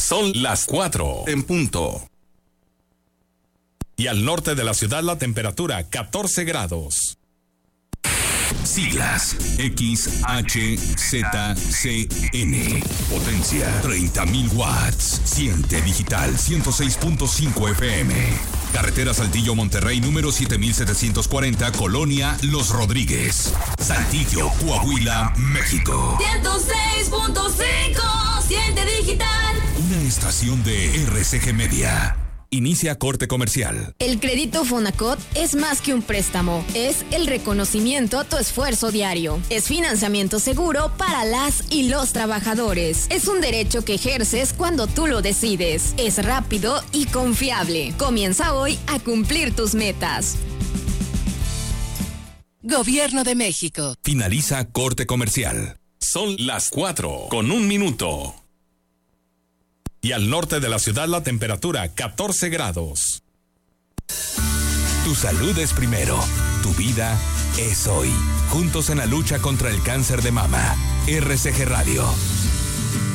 Son las 4 en punto. Y al norte de la ciudad la temperatura 14 grados. Siglas XHZCN. Potencia 30.000 watts. Siente digital 106.5 FM. Carretera Saltillo Monterrey número 7740, Colonia Los Rodríguez, Saltillo, Coahuila, México. 106.5. Siente digital. Una estación de RCG Media. Inicia corte comercial. El crédito Fonacot es más que un préstamo, es el reconocimiento a tu esfuerzo diario. Es financiamiento seguro para las y los trabajadores. Es un derecho que ejerces cuando tú lo decides. Es rápido y confiable. Comienza hoy a cumplir tus metas. Gobierno de México. Finaliza corte comercial. Son las 4:01. Y al norte de la ciudad la temperatura 14 grados. Tu salud es primero. Tu vida es hoy. Juntos en la lucha contra el cáncer de mama. RCG Radio.